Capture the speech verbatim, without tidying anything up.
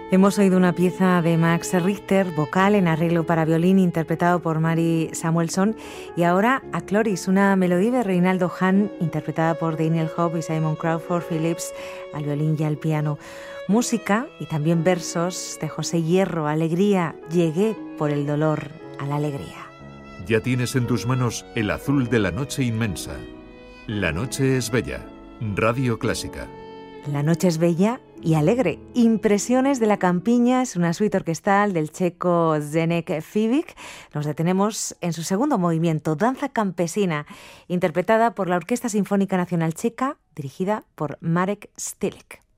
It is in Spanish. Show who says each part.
Speaker 1: Hemos oído una pieza de Max Richter, vocal en arreglo para violín, interpretado por Mary Samuelson, y ahora A Cloris, una melodía de Reinaldo Hahn, interpretada por Daniel Hope y Simon Crawford Phillips, al violín y al piano. Música y también versos de José Hierro, Alegría, llegué por el dolor a la alegría.
Speaker 2: Ya tienes en tus manos el azul de la noche inmensa. La noche es bella. Radio Clásica.
Speaker 1: La noche es bella y alegre. Impresiones de la campiña es una suite orquestal del checo Zdeněk Fibic. Nos detenemos en su segundo movimiento, Danza campesina, interpretada por la Orquesta Sinfónica Nacional Checa, dirigida por Marek Stýlek.